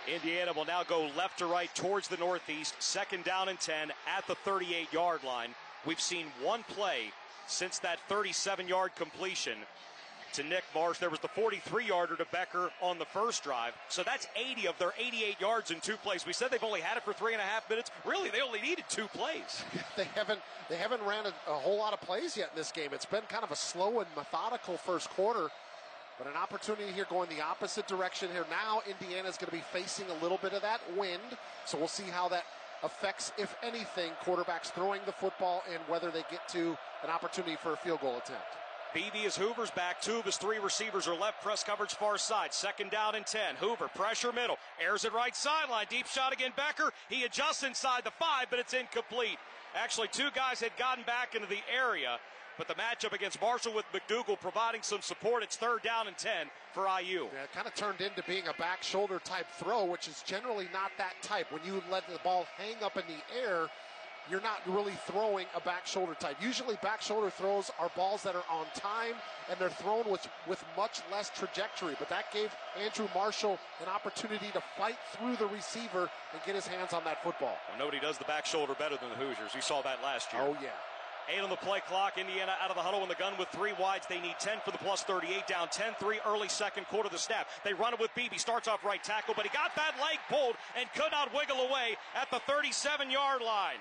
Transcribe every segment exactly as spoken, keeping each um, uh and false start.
Indiana will now go left to right towards the northeast. Second down and ten at the thirty-eight-yard line. We've seen one play since that thirty-seven-yard completion to Nick Marsh. There was the forty-three-yarder to Becker on the first drive. So that's eighty of their eighty-eight yards in two plays. We said they've only had it for three and a half minutes. Really, they only needed two plays. they haven't they haven't ran a, a whole lot of plays yet in this game. It's been kind of a slow and methodical first quarter. But an opportunity here going the opposite direction here. Now Indiana's going to be facing a little bit of that wind. So we'll see how that affects, if anything, quarterbacks throwing the football and whether they get to an opportunity for a field goal attempt. Beebe as Hoover's back. Two of his three receivers are left. Press coverage far side. Second down and ten. Hoover, pressure middle. Airs it right sideline. Deep shot again. Becker. He adjusts inside the five, but it's incomplete. Actually, two guys had gotten back into the area. But the matchup against Marshall with McDougal providing some support. It's third down and ten for I U. Yeah, it kind of turned into being a back shoulder type throw, which is generally not that type. When you let the ball hang up in the air, you're not really throwing a back shoulder type. Usually back shoulder throws are balls that are on time, and they're thrown with, with much less trajectory. But that gave Andrew Marshall an opportunity to fight through the receiver and get his hands on that football. Well, nobody does the back shoulder better than the Hoosiers. We saw that last year. Oh, yeah. Eight on the play clock. Indiana out of the huddle in the gun with three wides. They need ten for the plus thirty-eight. Down ten three early second quarter of the snap. They run it with Beebe. Starts off right tackle, but he got that leg pulled and could not wiggle away at the thirty-seven-yard line.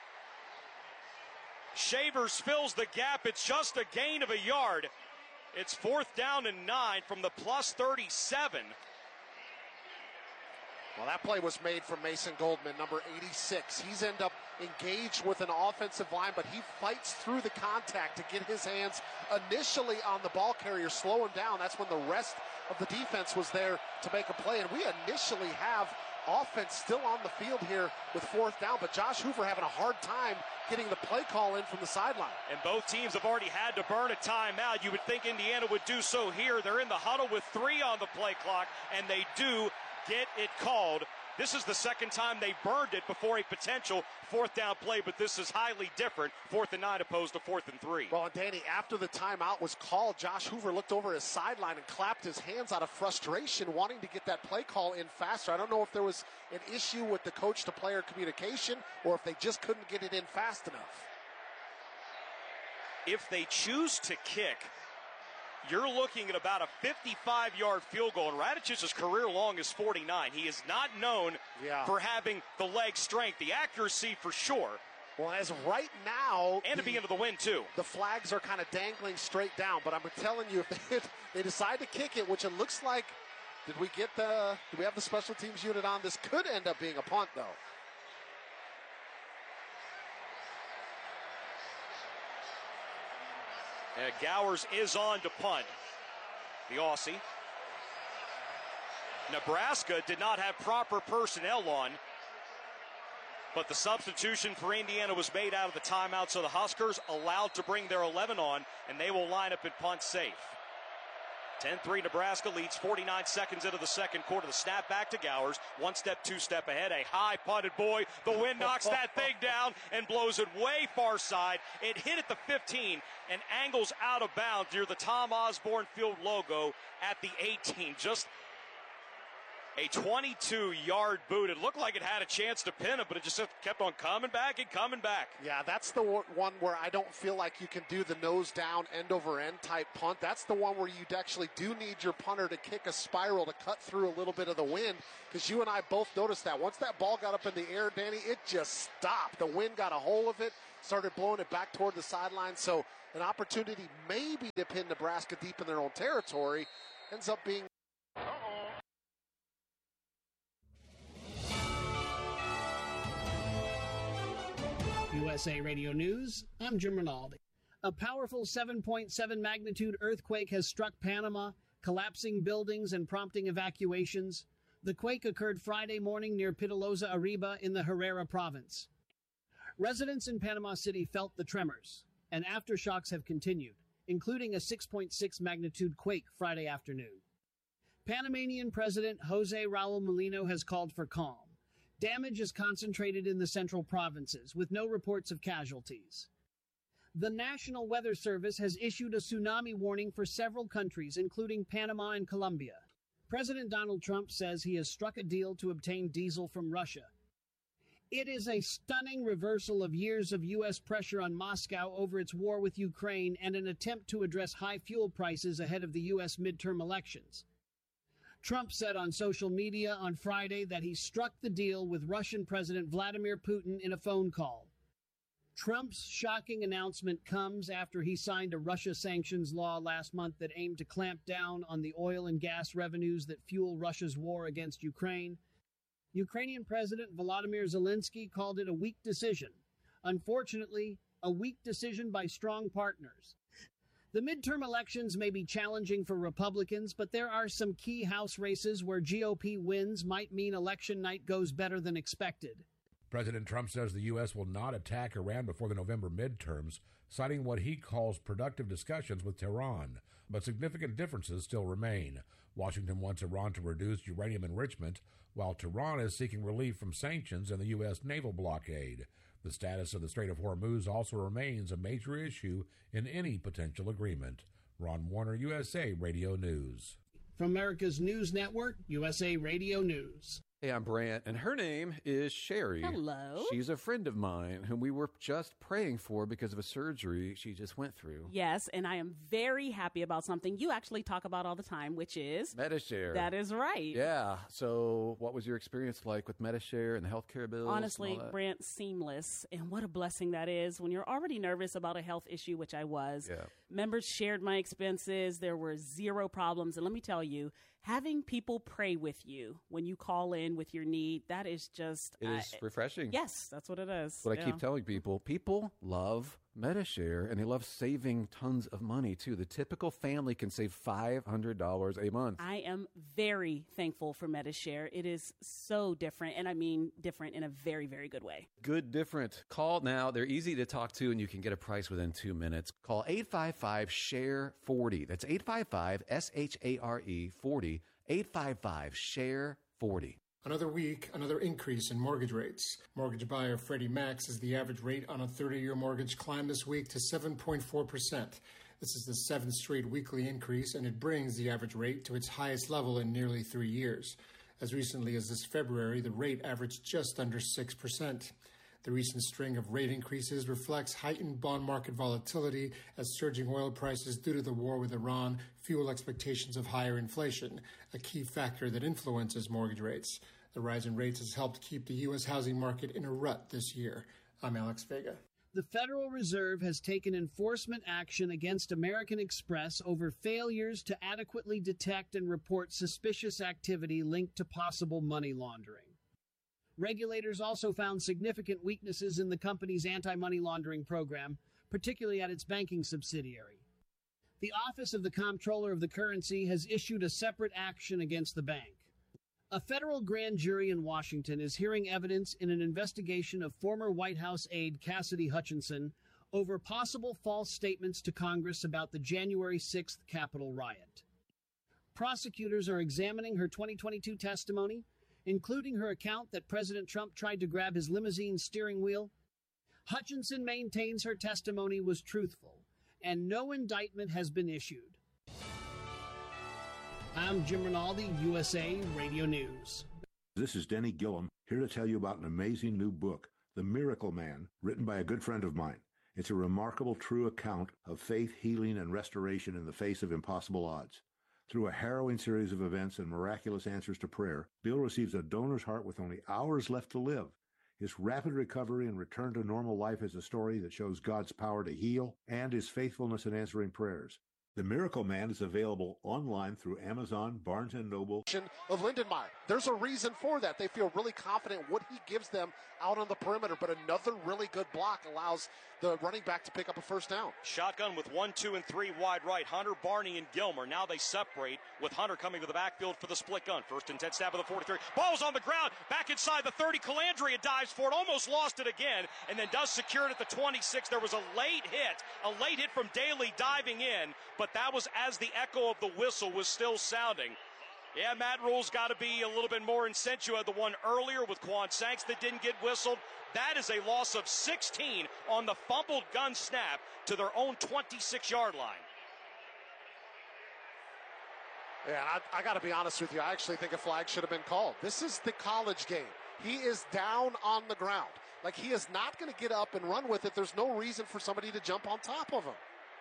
Shavers fills the gap. It's just a gain of a yard. It's fourth down and nine from the plus thirty-seven. Well, that play was made from Mason Goldman, number eighty-six. He's ended up engaged with an offensive line, but he fights through the contact to get his hands initially on the ball carrier, slow him down. That's when the rest of the defense was there to make a play. And we initially have offense still on the field here with fourth down, but Josh Hoover having a hard time getting the play call in from the sideline. And both teams have already had to burn a timeout. You would think Indiana would do so here. They're in the huddle with three on the play clock, and they do get it called. This is the second time they burned it before a potential fourth down play, but this is highly different. Fourth and nine opposed to fourth and three. Well, and Danny, after the timeout was called, Josh Hoover looked over his sideline and clapped his hands out of frustration, wanting to get that play call in faster. I don't know if there was an issue with the coach-to-player communication or if they just couldn't get it in fast enough. If they choose to kick, you're looking at about a fifty-five-yard field goal, and Radicich's career long is forty-nine. He is not known yeah. for having the leg strength, the accuracy for sure. Well, as of right now, and to be into the wind too. The flags are kind of dangling straight down, but I'm telling you, if they, they decide to kick it, which it looks like, did we get the? Do we have the special teams unit on? This could end up being a punt, though. Uh, Gowers is on to punt. The Aussie. Nebraska did not have proper personnel on, but the substitution for Indiana was made out of the timeout, so the Huskers allowed to bring their eleven on, and they will line up and punt safe. ten three Nebraska leads forty-nine seconds into the second quarter. The snap back to Gowers. One step, two step ahead. A high punted boy. The wind knocks that thing down and blows it way far side. It hit at the fifteen and angles out of bounds near the Tom Osborne Field logo at the eighteen. Just a twenty-two-yard boot. It looked like it had a chance to pin it, but it just kept on coming back and coming back. Yeah, that's the one where I don't feel like you can do the nose down, end over end type punt. That's the one where you actually do need your punter to kick a spiral to cut through a little bit of the wind, because you and I both noticed that. Once that ball got up in the air, Danny, it just stopped. The wind got a hold of it, started blowing it back toward the sideline. So an opportunity maybe to pin Nebraska deep in their own territory ends up being U S A Radio News, I'm Jim Rinaldi. A powerful seven point seven magnitude earthquake has struck Panama, collapsing buildings and prompting evacuations. The quake occurred Friday morning near Pitalosa Arriba in the Herrera province. Residents in Panama City felt the tremors, and aftershocks have continued, including a six point six magnitude quake Friday afternoon. Panamanian President Jose Raul Mulino has called for calm. Damage is concentrated in the central provinces, with no reports of casualties. The National Weather Service has issued a tsunami warning for several countries, including Panama and Colombia. President Donald Trump says he has struck a deal to obtain diesel from Russia. It is a stunning reversal of years of U S pressure on Moscow over its war with Ukraine and an attempt to address high fuel prices ahead of the U S midterm elections. Trump said on social media on Friday that he struck the deal with Russian President Vladimir Putin in a phone call. Trump's shocking announcement comes after he signed a Russia sanctions law last month that aimed to clamp down on the oil and gas revenues that fuel Russia's war against Ukraine. Ukrainian President Volodymyr Zelensky called it a weak decision. Unfortunately, a weak decision by strong partners. The midterm elections may be challenging for Republicans, but there are some key House races where G O P wins might mean election night goes better than expected. President Trump says the U S will not attack Iran before the November midterms, citing what he calls productive discussions with Tehran. But significant differences still remain. Washington wants Iran to reduce uranium enrichment, while Tehran is seeking relief from sanctions and the U S naval blockade. The status of the Strait of Hormuz also remains a major issue in any potential agreement. Ron Warner, U S A Radio News. From America's News Network, U S A Radio News. Hey, I'm Brant, and her name is Sherry. Hello. She's a friend of mine whom we were just praying for because of a surgery she just went through. Yes, and I am very happy about something you actually talk about all the time, which is Medi-Share. That is right. Yeah. So what was your experience like with Medi-Share and the healthcare bills? Honestly, Brant, seamless. And what a blessing that is when you're already nervous about a health issue, which I was. Yeah. Members shared my expenses. There were zero problems. And let me tell you, having people pray with you when you call in with your need, that is just... It is uh, refreshing. Yes, that's what it is. What yeah. I keep telling people, people love Medi-Share, and they love saving tons of money, too. The typical family can save five hundred dollars a month. I am very thankful for Medi-Share. It is so different, and I mean different in a very, very good way. Good different. Call now. They're easy to talk to, and you can get a price within two minutes. Call eight five five, S H A R E, forty. That's eight five five, S H A R E, forty. eight five five, S H A R E, forty. Another week, another increase in mortgage rates. Mortgage buyer Freddie Mac says the average rate on a thirty-year mortgage climbed this week to seven point four percent. This is the seventh straight weekly increase, and it brings the average rate to its highest level in nearly three years. As recently as this February, the rate averaged just under six percent. The recent string of rate increases reflects heightened bond market volatility as surging oil prices due to the war with Iran fuel expectations of higher inflation, a key factor that influences mortgage rates. The rise in rates has helped keep the U S housing market in a rut this year. I'm Alex Vega. The Federal Reserve has taken enforcement action against American Express over failures to adequately detect and report suspicious activity linked to possible money laundering. Regulators also found significant weaknesses in the company's anti-money laundering program, particularly at its banking subsidiary. The Office of the Comptroller of the Currency has issued a separate action against the bank. A federal grand jury in Washington is hearing evidence in an investigation of former White House aide Cassidy Hutchinson over possible false statements to Congress about the January sixth Capitol riot. Prosecutors are examining her twenty twenty-two testimony, including her account that President Trump tried to grab his limousine's steering wheel. Hutchinson maintains her testimony was truthful, and no indictment has been issued. I'm Jim Rinaldi, U S A Radio News. This is Denny Gillum, here to tell you about an amazing new book, The Miracle Man, written by a good friend of mine. It's a remarkable, true account of faith, healing, and restoration in the face of impossible odds. Through a harrowing series of events and miraculous answers to prayer, Bill receives a donor's heart with only hours left to live. His rapid recovery and return to normal life is a story that shows God's power to heal and his faithfulness in answering prayers. The Miracle Man is available online through Amazon, Barnes and Noble. Of Lindenmeyer. There's a reason for that. They feel really confident what he gives them out on the perimeter, but another really good block allows the running back to pick up a first down. Shotgun with one, two, and three wide right. Hunter, Barney, and Gilmer. Now they separate with Hunter coming to the backfield for the split gun. First and ten snap of the forty-three. Ball's on the ground. Back inside the thirty. Calandria dives for it. Almost lost it again. And then does secure it at the twenty-six. There was a late hit. A late hit from Daly diving in. But that was as the echo of the whistle was still sounding. Yeah, Matt Rule's got to be a little bit more incentive. The one earlier with Quan Sanks that didn't get whistled. That is a loss of sixteen on the fumbled gun snap to their own twenty-six-yard line. Yeah, I, I got to be honest with you. I actually think a flag should have been called. This is the college game. He is down on the ground. Like, he is not going to get up and run with it. There's no reason for somebody to jump on top of him.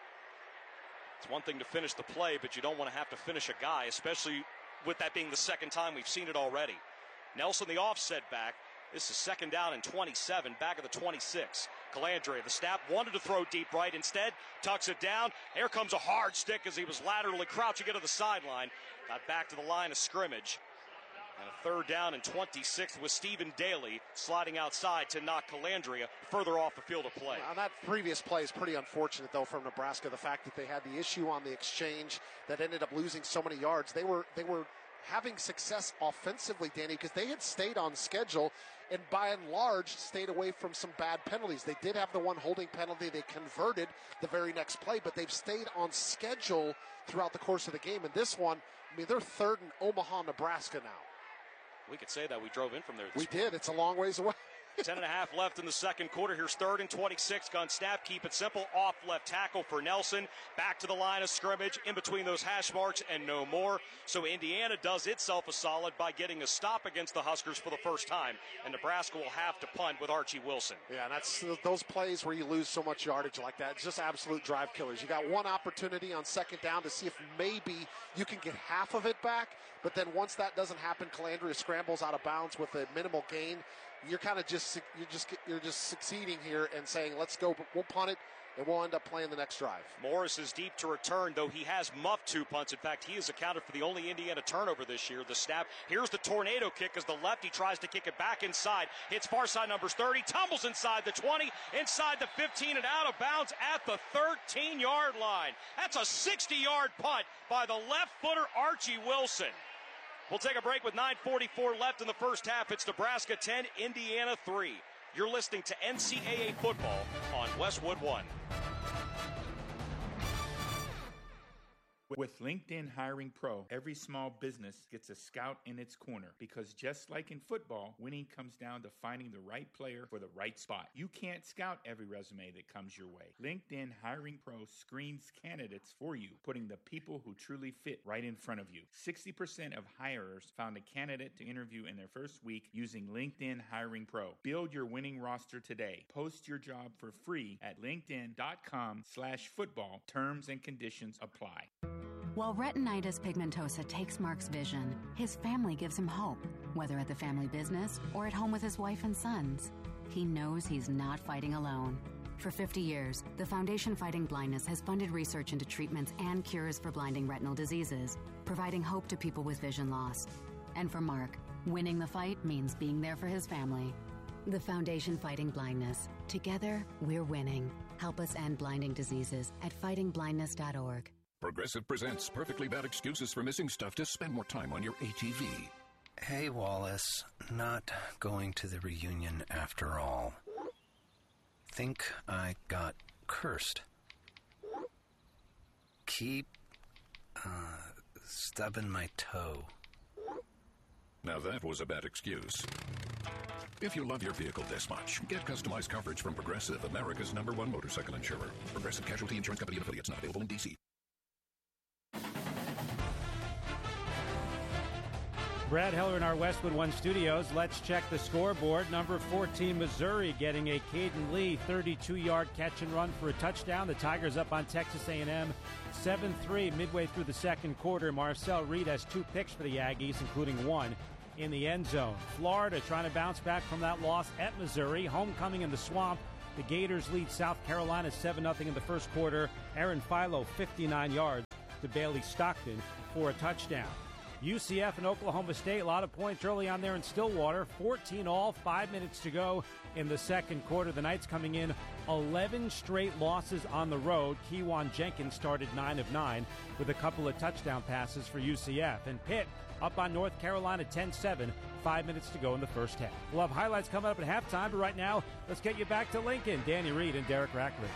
It's one thing to finish the play, but you don't want to have to finish a guy, especially with that being the second time we've seen it already. Nelson, the offset back. This is second down and twenty-seven, back of the twenty-six. Calandria, the snap, wanted to throw deep right. Instead, tucks it down. Here comes a hard stick as he was laterally crouching into the sideline. Got back to the line of scrimmage. And a third down and twenty-six with Stephen Daly sliding outside to knock Calandria further off the field of play. Now, that previous play is pretty unfortunate, though, from Nebraska. The fact that they had the issue on the exchange that ended up losing so many yards. They were they were having success offensively, Danny, because they had stayed on schedule and by and large stayed away from some bad penalties. They did have the one holding penalty they converted the very next play, but they've stayed on schedule throughout the course of the game. And this one, I mean, they're third in Omaha, Nebraska now. We could say that we drove in from there. We did. It's a long ways away. Ten and a half left in the second quarter. Here's third and twenty-six. Gun snap. Keep it simple. Off left tackle for Nelson. Back to the line of scrimmage. In between those hash marks and no more. So Indiana does itself a solid by getting a stop against the Huskers for the first time. And Nebraska will have to punt with Archie Wilson. Yeah, and that's those plays where you lose so much yardage like that. It's just absolute drive killers. You got one opportunity on second down to see if maybe you can get half of it back. But then once that doesn't happen, Calandria scrambles out of bounds with a minimal gain. You're kind of just you're just you're just succeeding here and saying, let's go, we'll punt it, and we'll end up playing the next drive. Morris is deep to return, though he has muffed two punts. In fact, he has accounted for the only Indiana turnover this year. The snap. Here's the tornado kick as the lefty tries to kick it back inside. Hits far side numbers thirty, tumbles inside the twenty, inside the fifteen, and out of bounds at the thirteen-yard line. That's a sixty-yard punt by the left footer Archie Wilson. We'll take a break with nine forty-four left in the first half. It's Nebraska ten, Indiana three. You're listening to N C double A football on Westwood One. With LinkedIn Hiring Pro, every small business gets a scout in its corner because just like in football, winning comes down to finding the right player for the right spot. You can't scout every resume that comes your way. LinkedIn Hiring Pro screens candidates for you, putting the people who truly fit right in front of you. sixty percent of hirers found a candidate to interview in their first week using LinkedIn Hiring Pro. Build your winning roster today. Post your job for free at linkedin.com slash football. Terms and conditions apply. While retinitis pigmentosa takes Mark's vision, his family gives him hope, whether at the family business or at home with his wife and sons. He knows he's not fighting alone. For fifty years, the Foundation Fighting Blindness has funded research into treatments and cures for blinding retinal diseases, providing hope to people with vision loss. And for Mark, winning the fight means being there for his family. The Foundation Fighting Blindness. Together, we're winning. Help us end blinding diseases at fighting blindness dot org. Progressive presents perfectly bad excuses for missing stuff to spend more time on your A T V. Hey, Wallace. Not going to the reunion after all. Think I got cursed. Keep, uh, stubbing my toe. Now that was a bad excuse. If you love your vehicle this much, get customized coverage from Progressive, America's number one motorcycle insurer. Progressive Casualty Insurance Company and affiliates, not available in D C. Brad Heller in our Westwood One studios. Let's check the scoreboard. Number fourteen, Missouri, getting a Caden Lee thirty-two-yard catch and run for a touchdown. The Tigers up on Texas A and M seven three midway through the second quarter. Marcel Reed has two picks for the Aggies, including one in the end zone. Florida trying to bounce back from that loss at Missouri. Homecoming in the Swamp. The Gators lead South Carolina seven nothing in the first quarter. Aaron Philo, fifty-nine yards to Bailey Stockton for a touchdown. U C F and Oklahoma State, a lot of points early on there in Stillwater. fourteen all, five minutes to go in the second quarter. The Knights coming in eleven straight losses on the road. Keewan Jenkins started nine of nine with a couple of touchdown passes for U C F. And Pitt up on North Carolina ten seven, five minutes to go in the first half. We'll have highlights coming up at halftime, but right now, let's get you back to Lincoln. Danny Reed and Derek Rackley.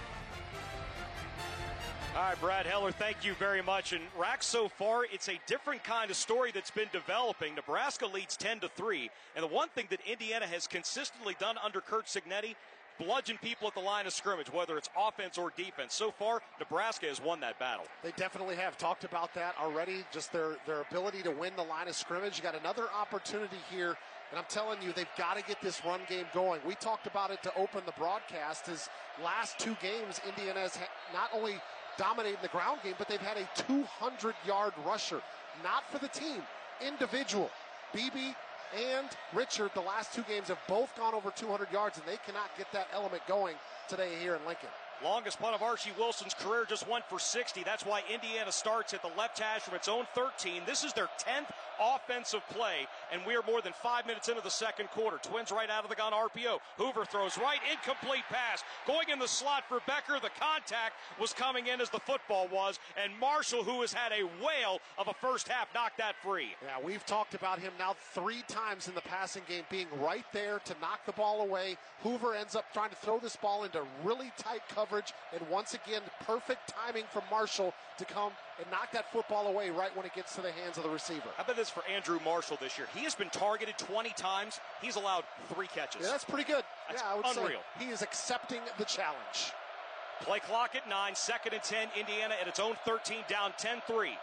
All right, Brad Heller, thank you very much. And Rack, so far, it's a different kind of story that's been developing. Nebraska leads ten to three. And the one thing that Indiana has consistently done under Curt Cignetti, bludgeon people at the line of scrimmage, whether it's offense or defense. So far, Nebraska has won that battle. They definitely have talked about that already, just their, their ability to win the line of scrimmage. You got another opportunity here, and I'm telling you, they've got to get this run game going. We talked about it to open the broadcast. His last two games, Indiana has ha- not only dominated the ground game, but they've had a two hundred yard rusher. Not for the team, individual. Beebe and Richard, the last two games, have both gone over two hundred yards, and they cannot get that element going today here in Lincoln. Longest punt of Archie Wilson's career, just went for sixty. That's why Indiana starts at the left hash from its own thirteen. This is their tenth offensive play, and we are more than five minutes into the second quarter. Twins right out of the gun, R P O. Hoover throws right, incomplete pass. Going in the slot for Becker. The contact was coming in as the football was, and Marshall, who has had a whale of a first half, knocked that free. Yeah, we've talked about him now three times in the passing game, being right there to knock the ball away. Hoover ends up trying to throw this ball into really tight coverage, and once again, perfect timing from Marshall to come and knock that football away right when it gets to the hands of the receiver. How about this for Andrew Marshall this year? He has been targeted twenty times. He's allowed three catches. Yeah, that's pretty good. That's yeah, I would unreal. say he is accepting the challenge. Play clock at nine, second and ten. Indiana at its own thirteen, down ten three.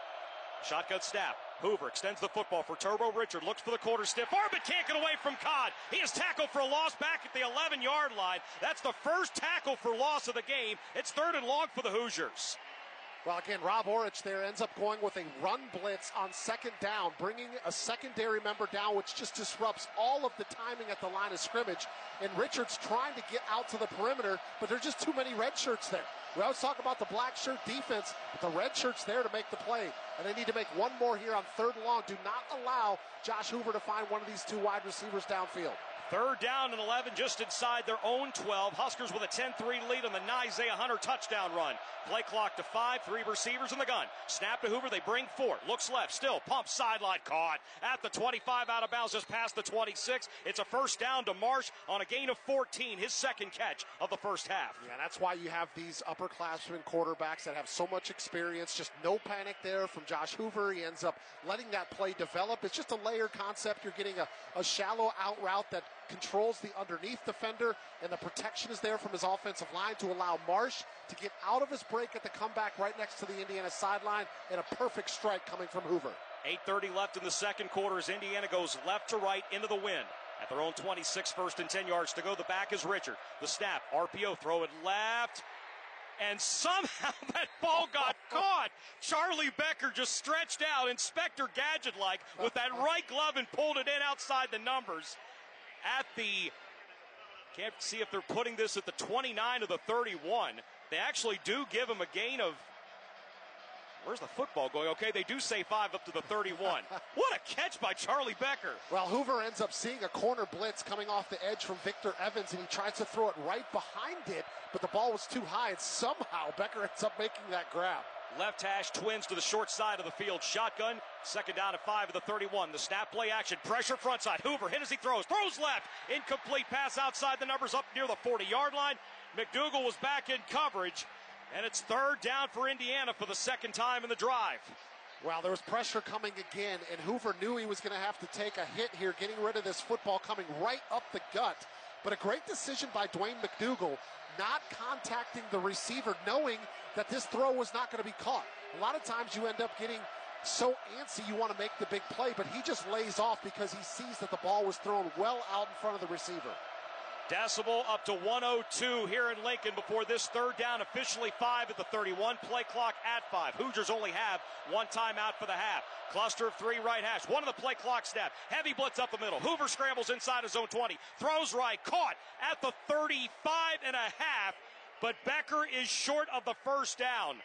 Shotgun snap. Hoover extends the football for Turbo. Richard looks for the quarter stiff arm, but can't get away from Codd. He is tackled for a loss back at the eleven yard line. That's the first tackle for loss of the game. It's third and long for the Hoosiers. Well, again, Rob Orich there ends up going with a run blitz on second down, bringing a secondary member down, which just disrupts all of the timing at the line of scrimmage. And Richard's trying to get out to the perimeter, but there's just too many red shirts there. We always talk about the black shirt defense, but the red shirt's there to make the play. And they need to make one more here on third and long. Do not allow Josh Hoover to find one of these two wide receivers downfield. Third down and eleven just inside their own twelve. Huskers with a ten three lead on the Isaiah Hunter touchdown run. Play clock to five, three receivers in the gun. Snap to Hoover, they bring four. Looks left, still, pump, sideline, caught. At the twenty-five, out of bounds, just past the twenty-six. It's a first down to Marsh on a gain of fourteen, his second catch of the first half. Yeah, that's why you have these upperclassmen quarterbacks that have so much experience. Just no panic there from Josh Hoover. He ends up letting that play develop. It's just a layered concept. You're getting a, a shallow out route that controls the underneath defender, and the protection is there from his offensive line to allow Marsh to get out of his break at the comeback right next to the Indiana sideline, and a perfect strike coming from Hoover. eight thirty left in the second quarter as Indiana goes left to right into the wind. At their own twenty-six, first and ten yards to go. The back is Richard. The snap, R P O, throw it left. And somehow that ball got caught. Charlie Becker just stretched out, Inspector Gadget-like, with that right glove and pulled it in outside the numbers. At the, can't see if they're putting this at the twenty-nine or the thirty-one. They actually do give him a gain of, where's the football going? Okay, they do say five up to the thirty-one. What a catch by Charlie Becker. Well, Hoover ends up seeing a corner blitz coming off the edge from Victor Evans, and he tries to throw it right behind it, but the ball was too high, and somehow Becker ends up making that grab. Left hash, Twins to the short side of the field. Shotgun, second down at five of the thirty-one. The snap, play action, pressure front side. Hoover hit as he throws, throws left. Incomplete pass outside the numbers up near the forty-yard line. McDougal was back in coverage, and it's third down for Indiana for the second time in the drive. Well, there was pressure coming again, and Hoover knew he was going to have to take a hit here, getting rid of this football coming right up the gut. But a great decision by Dwayne McDougal, not contacting the receiver, knowing that this throw was not going to be caught. A lot of times you end up getting so antsy you want to make the big play, but he just lays off because he sees that the ball was thrown well out in front of the receiver. Decibel up to one oh two here in Lincoln before this third down, officially five at the thirty-one. Play clock at five. Hoosiers only have one timeout for the half. Cluster of three right hash. One of the play clock snap. Heavy blitz up the middle. Hoover scrambles inside his own twenty. Throws right. Caught at the thirty-five and a half. But Becker is short of the first down.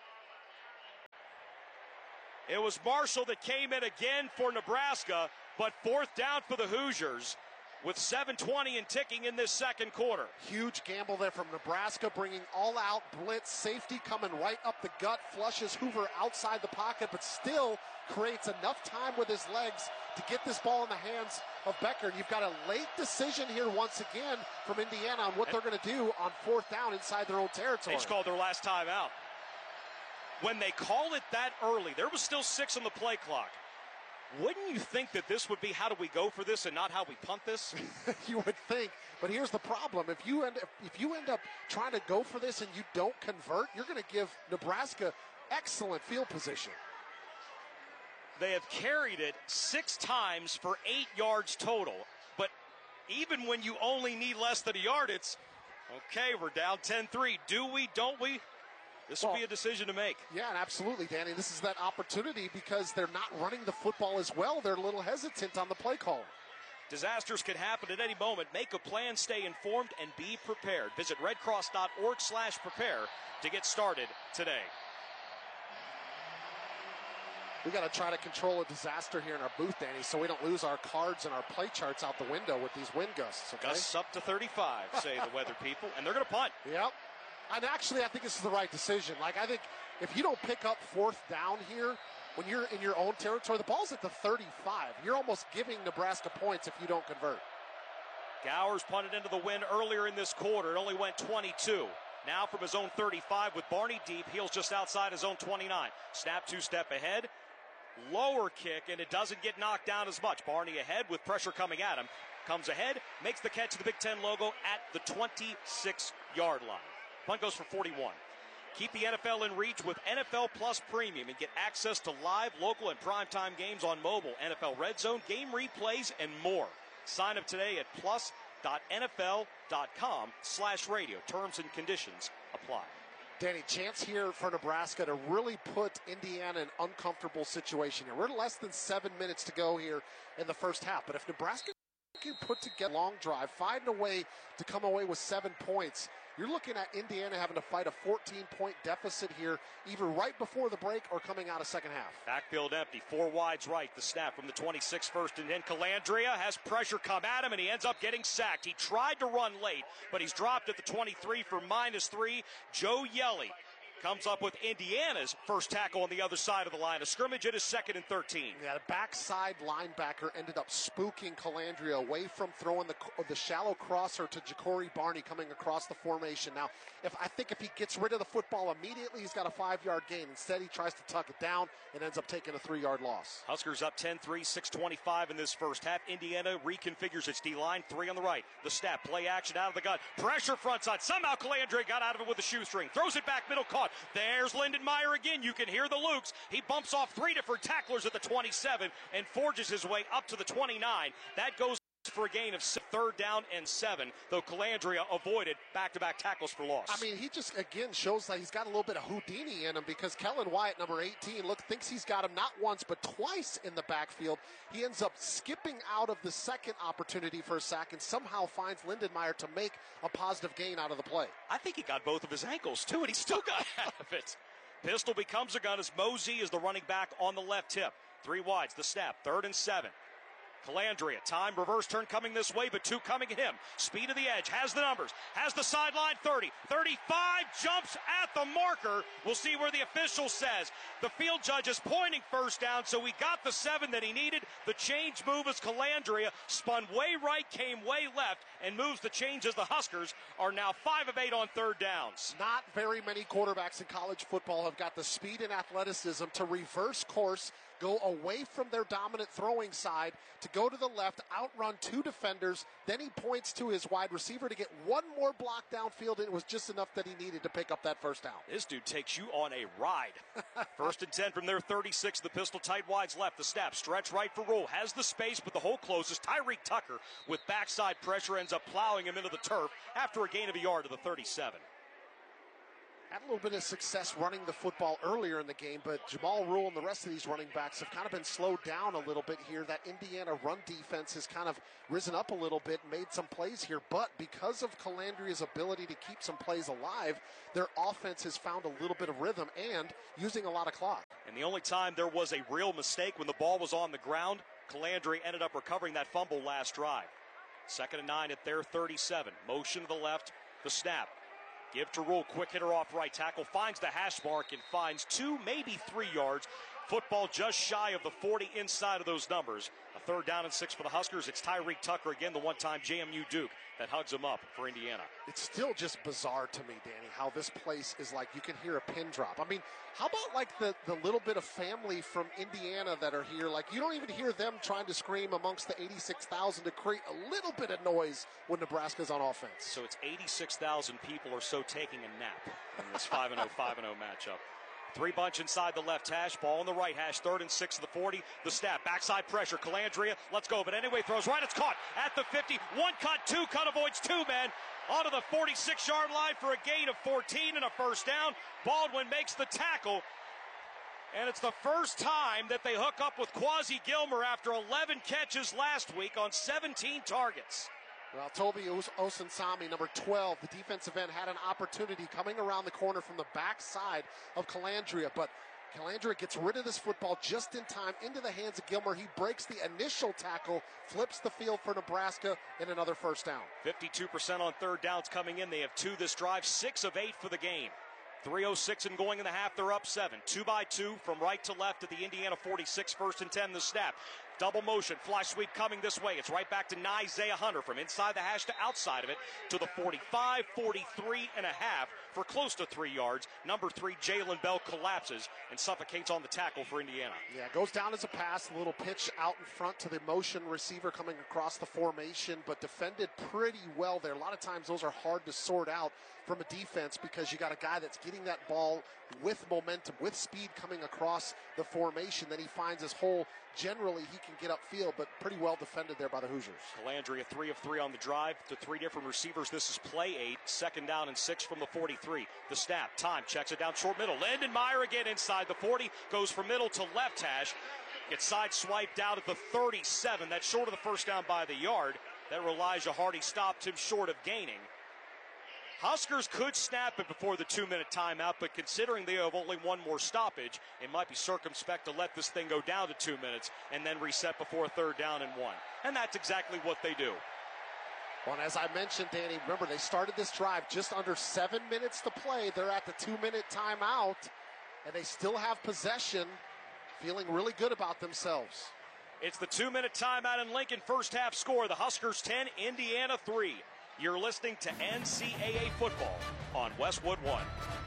It was Marshall that came in again for Nebraska, but fourth down for the Hoosiers with seven twenty and ticking in this second quarter. Huge gamble there from Nebraska, bringing all-out blitz. Safety coming right up the gut, flushes Hoover outside the pocket, but still creates enough time with his legs to get this ball in the hands of Becker. You've got a late decision here once again from Indiana on what they're going to do on fourth down inside their own territory. They just called their last timeout. When they call it that early, there was still six on the play clock. Wouldn't you think that this would be how do we go for this and not how we punt this? You would think, but here's the problem. If you end up, if you end up trying to go for this and you don't convert, you're going to give Nebraska excellent field position. They have carried it six times for eight yards total. But even when you only need less than a yard, it's, okay, we're down ten three. Do we, don't we? This will well, be a decision to make. Yeah, and absolutely, Danny. This is that opportunity because they're not running the football as well. They're a little hesitant on the play call. Disasters can happen at any moment. Make a plan, stay informed, and be prepared. Visit redcross.org slash prepare to get started today. We got to try to control a disaster here in our booth, Danny, so we don't lose our cards and our play charts out the window with these wind gusts. Okay? Gusts up to thirty-five, say the weather people, and they're going to punt. Yep. And actually, I think this is the right decision. Like, I think if you don't pick up fourth down here, when you're in your own territory, the ball's at the thirty-five. You're almost giving Nebraska points if you don't convert. Gowers punted into the wind earlier in this quarter. It only went twenty-two. Now from his own thirty-five with Barney deep, heels just outside his own twenty-nine. Snap two-step ahead. Lower kick, and it doesn't get knocked down as much. Barney ahead with pressure coming at him. Comes ahead, makes the catch of the Big Ten logo at the twenty-six-yard line. Punt goes for forty-one. Keep the N F L in reach with N F L Plus Premium and get access to live, local, and primetime games on mobile, N F L Red Zone, game replays, and more. Sign up today at plus.nfl.com slash radio. Terms and conditions apply. Danny, chance here for Nebraska to really put Indiana in an uncomfortable situation here. We're less than seven minutes to go here in the first half. But if Nebraska can put together a long drive, find a way to come away with seven points, you're looking at Indiana having to fight a fourteen-point deficit here, either right before the break or coming out of second half. Backfield empty, four wides right. The snap from the twenty-six first, and then Calandria has pressure come at him, and he ends up getting sacked. He tried to run late, but he's dropped at the twenty-three for minus three. Joe Yelly comes up with Indiana's first tackle on the other side of the line of scrimmage. It is second and thirteen. Yeah, the backside linebacker ended up spooking Calandria away from throwing the the shallow crosser to Ja'Cory Barney coming across the formation. Now, if I think if he gets rid of the football immediately, he's got a five-yard gain. Instead, he tries to tuck it down and ends up taking a three-yard loss. Huskers up ten three, six twenty-five in this first half. Indiana reconfigures its D-line, three on the right. The snap, play action out of the gun. Pressure front side. Somehow Calandria got out of it with a shoestring. Throws it back, middle caught. There's Lindenmeyer again. You can hear the Lukes. He bumps off three different tacklers at the twenty-seven and forges his way up to the twenty-nine. That goes for a gain of third down and seven, though Calandria avoided back-to-back tackles for loss. I mean, he just, again, shows that he's got a little bit of Houdini in him because Kellen Wyatt, number eighteen, look, thinks he's got him not once but twice in the backfield. He ends up skipping out of the second opportunity for a sack and somehow finds Lindenmeyer to make a positive gain out of the play. I think he got both of his ankles, too, and he still got out of it. Pistol becomes a gun as Mosey is the running back on the left hip. Three wides, the snap, third and seven. Calandria, time, reverse turn coming this way, but two coming at him. Speed of the edge, has the numbers, has the sideline, thirty, thirty-five, jumps at the marker. We'll see where the official says. The field judge is pointing first down, so he got the seven that he needed. The change move as Calandria spun way right, came way left, and moves the change as the Huskers are now five of eight on third downs. Not very many quarterbacks in college football have got the speed and athleticism to reverse course, go away from their dominant throwing side to go to the left, outrun two defenders. Then he points to his wide receiver to get one more block downfield, and it was just enough that he needed to pick up that first down. This dude takes you on a ride. First and ten from their thirty-six. The pistol tight wides left. The snap, stretch right for roll. Has the space, but the hole closes. Tyreek Tucker with backside pressure ends up plowing him into the turf after a gain of a yard to the thirty-seven. Had a little bit of success running the football earlier in the game, but Jamal Rule and the rest of these running backs have kind of been slowed down a little bit here. That Indiana run defense has kind of risen up a little bit, made some plays here, but because of Calandria's ability to keep some plays alive, their offense has found a little bit of rhythm and using a lot of clock. And the only time there was a real mistake when the ball was on the ground, Calandria ended up recovering that fumble last drive. Second and nine at their thirty-seven. Motion to the left, the snap. Give to Rule, quick hitter off right tackle, finds the hash mark and finds two, maybe three yards. Football just shy of the forty inside of those numbers. A third down and six for the Huskers. It's Tyreek Tucker again, the one-time J M U Duke, that hugs him up for Indiana. It's still just bizarre to me, Danny, how this place is like you can hear a pin drop. I mean, how about like the, the little bit of family from Indiana that are here? Like you don't even hear them trying to scream amongst the eighty-six thousand to create a little bit of noise when Nebraska's on offense. So it's eighty-six thousand people or so taking a nap in this five and oh, five and oh matchup. Three bunch inside the left hash, ball in the right hash, third and six of the forty. The snap, backside pressure, Calandria, let's go. But anyway, throws right, it's caught at the fifty. One cut, two cut, avoids two men. Onto the forty-six-yard line for a gain of fourteen and a first down. Baldwin makes the tackle. And it's the first time that they hook up with Quasi Gilmer after eleven catches last week on seventeen targets. Well, Toby Osunsami, number twelve, the defensive end, had an opportunity coming around the corner from the backside of Calandria, but Calandria gets rid of this football just in time into the hands of Gilmer. He breaks the initial tackle, flips the field for Nebraska, and another first down. fifty-two percent on third downs coming in. They have two this drive, six of eight for the game. three oh six and going in the half, they're up seven. Two by two from right to left at the Indiana forty-six, first and ten, the snap. Double motion, fly sweep coming this way. It's right back to Isaiah Hunter from inside the hash to outside of it to the forty-five, forty-three and a half for close to three yards. Number three, Jalen Bell collapses and suffocates on the tackle for Indiana. Yeah, goes down as a pass, a little pitch out in front to the motion receiver coming across the formation, but defended pretty well there. A lot of times those are hard to sort out from a defense because you got a guy that's getting that ball with momentum, with speed coming across the formation. Then he finds his hole. Generally, he can get upfield, but pretty well defended there by the Hoosiers. Calandria, three of three on the drive to three different receivers. This is play eight, second down and six from the forty-three. The snap, time, checks it down short middle. Landon Meyer again inside the forty, goes from middle to left hash. Gets sideswiped out at the thirty-seven. That's short of the first down by the yard. That Elijah Hardy stopped him short of gaining. Huskers could snap it before the two-minute timeout, but considering they have only one more stoppage, it might be circumspect to let this thing go down to two minutes and then reset before third down and one. And that's exactly what they do. Well, and as I mentioned, Danny, remember they started this drive just under seven minutes to play. They're at the two-minute timeout, and they still have possession, feeling really good about themselves. It's the two-minute timeout in Lincoln. First half score, the Huskers ten, Indiana three. You're listening to N C double A football on Westwood One.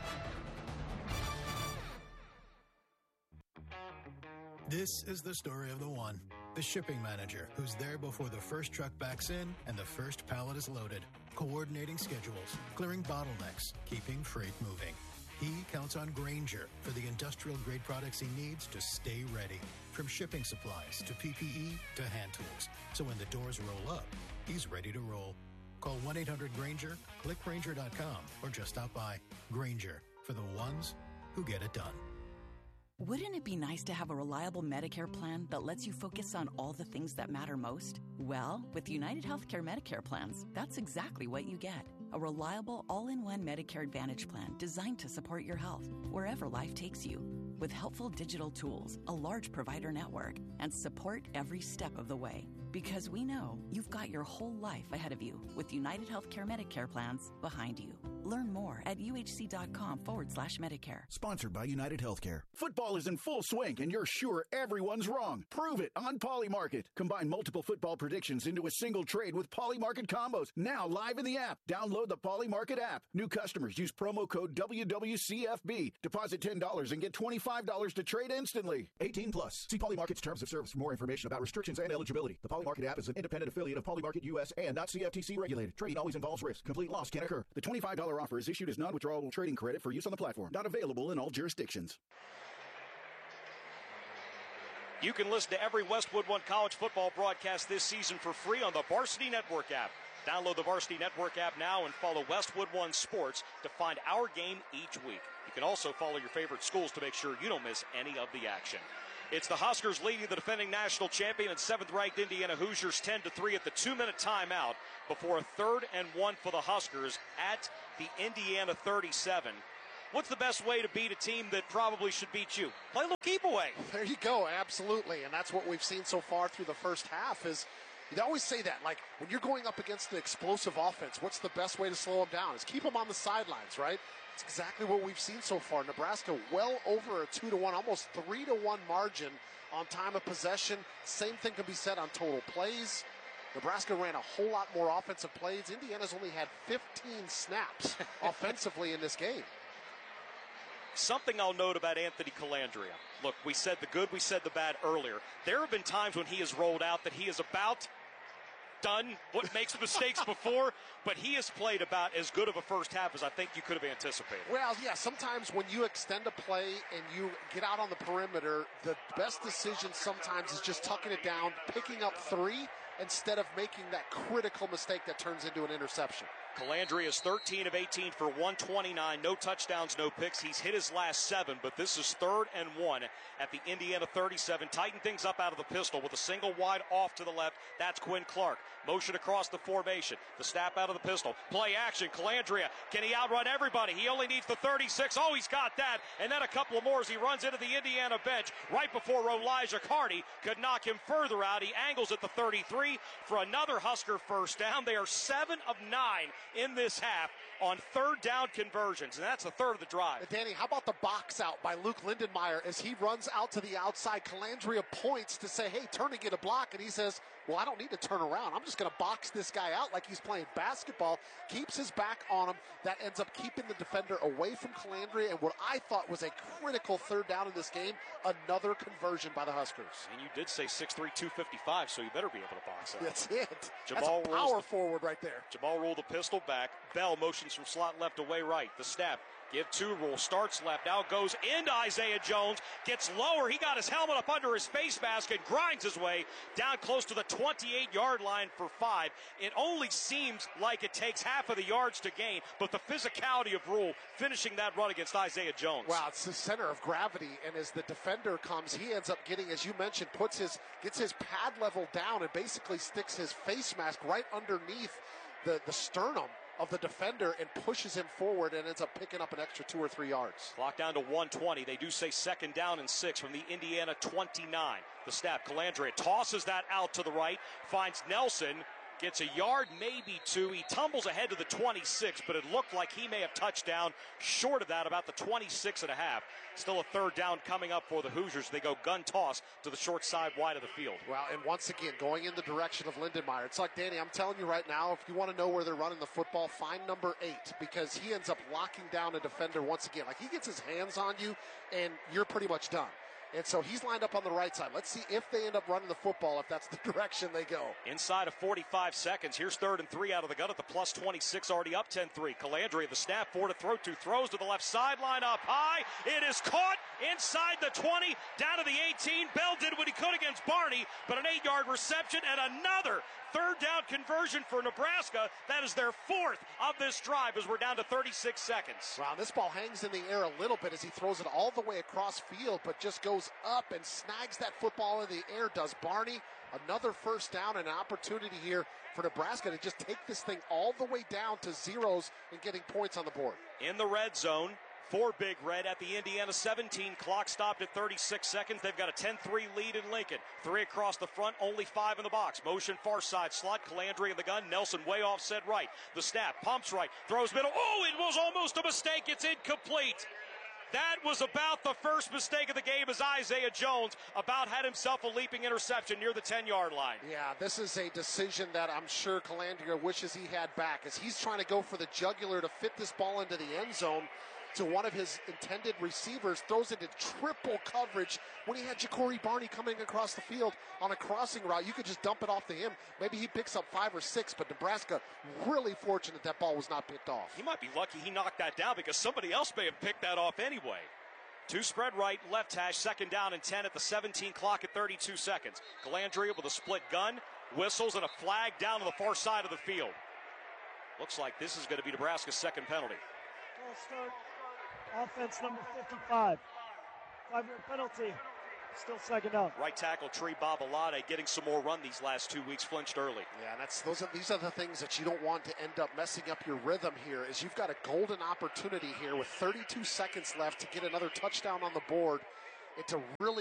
This is the story of the one, the shipping manager who's there before the first truck backs in and the first pallet is loaded, coordinating schedules, clearing bottlenecks, keeping freight moving. He counts on Grainger for the industrial-grade products he needs to stay ready, from shipping supplies to P P E to hand tools. So when the doors roll up, he's ready to roll. Call one eight hundred Grainger, click Grainger dot com, or just stop by. Grainger, for the ones who get it done. Wouldn't it be nice to have a reliable Medicare plan that lets you focus on all the things that matter most? Well, with United Healthcare Medicare plans, that's exactly what you get. A reliable, all-in-one Medicare Advantage plan designed to support your health wherever life takes you. With helpful digital tools, a large provider network, and support every step of the way. Because we know you've got your whole life ahead of you with United Healthcare Medicare plans behind you. Learn more at uhc.com forward slash Medicare. Sponsored by United Healthcare. Football is in full swing and you're sure everyone's wrong. Prove it on Polymarket. Combine multiple football predictions into a single trade with Polymarket combos. Now live in the app. Download the Polymarket app. New customers use promo code W W C F B. Deposit ten dollars and get twenty-five dollars to trade instantly. eighteen plus. See Polymarket's terms of service for more information about restrictions and eligibility. The Polymarket app is an independent affiliate of Polymarket U S and not C F T C regulated. Trading always involves risk. Complete loss can occur. The twenty-five dollars offer is issued as non-withdrawable trading credit for use on the platform. Not available in all jurisdictions. You can listen to every Westwood One college football broadcast this season for free on the Varsity Network app. Download the Varsity Network app now and follow Westwood One Sports to find our game each week. You can also follow your favorite schools to make sure you don't miss any of the action. It's the Huskers leading the defending national champion and seventh-ranked Indiana Hoosiers ten to three at the two-minute timeout before a third and one for the Huskers at the Indiana thirty-seven. What's the best way to beat a team that probably should beat you? Play a little keep away. There you go, absolutely. And that's what we've seen so far through the first half is You always say that, like, when you're going up against the explosive offense, what's the best way to slow them down? Is keep them on the sidelines, right? It's exactly what we've seen so far. Nebraska well over a two to one, almost three to one margin on time of possession. Same thing can be said on total plays. Nebraska ran a whole lot more offensive plays. Indiana's only had fifteen snaps offensively in this game. Something I'll note about Anthony Colandrea. Look, we said the good, we said the bad earlier. There have been times when he has rolled out that he is about done what makes mistakes before, but he has played about as good of a first half as I think you could have anticipated. Well, yeah, sometimes when you extend a play and you get out on the perimeter, the best decision sometimes is just tucking it down, picking up three, instead of making that critical mistake that turns into an interception. Colandrea is thirteen of eighteen for one twenty-nine. No touchdowns, no picks. He's hit his last seven, but this is third and one at the Indiana thirty-seven. Tighten things up out of the pistol with a single wide off to the left. That's Quinn Clark. Motion across the formation. The snap out of the pistol. Play action. Colandrea. Can he outrun everybody? He only needs the thirty-six. Oh, he's got that. And then a couple of more as he runs into the Indiana bench right before Elijah Carney could knock him further out. He angles at the thirty-three for another Husker first down. They are seven of nine in this half on third down conversions, and that's a third of the drive. Danny, how about the box out by Luke Lindenmeyer as he runs out to the outside? Colandrea points to say, hey, turn and get a block, and he says, well, I don't need to turn around. I'm just going to box this guy out like he's playing basketball. Keeps his back on him. That ends up keeping the defender away from Colandrea, and what I thought was a critical third down in this game, another conversion by the Huskers. And you did say six three, two fifty-five, so you better be able to box out. That's it. Jamal That's a power the, forward right there. Jamal rolled the pistol back. Bell motions from slot left away right. The snap. Give two rule. Starts left. Now goes into Isaiah Jones. Gets lower. He got his helmet up under his face mask and grinds his way down close to the twenty-eight-yard line for five. It only seems like it takes half of the yards to gain, but the physicality of Rule finishing that run against Isaiah Jones. Wow, it's the center of gravity, and as the defender comes, he ends up getting, as you mentioned, puts his gets his pad level down and basically sticks his face mask right underneath the, the sternum of the defender and pushes him forward and ends up picking up an extra two or three yards. Clock down to one twenty. They do say second down and six from the Indiana twenty-nine. The snap. Colandrea tosses that out to the right, finds Nelson, gets a yard, maybe two. He tumbles ahead to the twenty-six, but it looked like he may have touched down short of that, about the twenty-six and a half. Still a third down coming up for the Hoosiers. They go gun toss to the short side wide of the field. Well, and once again, going in the direction of Lindenmeyer. It's like, Danny, I'm telling you right now, if you want to know where they're running the football, find number eight, because he ends up locking down a defender once again. Like, he gets his hands on you, and you're pretty much done. And so he's lined up on the right side. Let's see if they end up running the football, if that's the direction they go. Inside of forty-five seconds. Here's third and three out of the gun at the plus twenty-six, already up ten three. Colandrea, the snap, four to throw to. Throws to the left sideline, up high. It is caught inside the twenty, down to the eighteen. Bell did what he could against Barney, but an eight-yard reception and another third down conversion for Nebraska. That is their fourth of this drive as we're down to thirty-six seconds. Wow, this ball hangs in the air a little bit as he throws it all the way across field, but just goes up and snags that football in the air, does Barney. Another first down and an opportunity here for Nebraska to just take this thing all the way down to zeros and getting points on the board. In the red zone for Big Red at the Indiana seventeen. Clock stopped at thirty-six seconds. They've got a ten three lead in Lincoln. Three across the front, only five in the box. Motion far side slot. Colandrea in the gun. Nelson way offset right. The snap. Pumps right. Throws middle. Oh, it was almost a mistake. It's incomplete. That was about the first mistake of the game as Isaiah Jones about had himself a leaping interception near the ten-yard line. Yeah, this is a decision that I'm sure Colandrea wishes he had back as he's trying to go for the jugular to fit this ball into the end zone to one of his intended receivers, throws it into triple coverage when he had Ja'Cory Barney coming across the field on a crossing route. You could just dump it off to him. Maybe he picks up five or six, but Nebraska really fortunate that ball was not picked off. He might be lucky he knocked that down because somebody else may have picked that off anyway. Two spread right, left hash, second down and ten at the seventeen clock at thirty-two seconds. Colandrea with a split gun, whistles, and a flag down to the far side of the field. Looks like this is going to be Nebraska's second penalty. Ball start. Offense number fifty-five. Five-yard penalty. Still second down. Right tackle Tree Babalade getting some more run these last two weeks, flinched early. Yeah, that's those are these are the things that you don't want to end up messing up your rhythm here. Is you've got a golden opportunity here with thirty-two seconds left to get another touchdown on the board and to really